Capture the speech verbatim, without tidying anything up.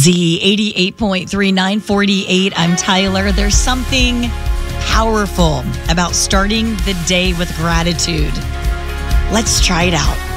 Z eighty-eight point three, nine forty-eight. I'm Tyler. There's something powerful about starting the day with gratitude. Let's try it out.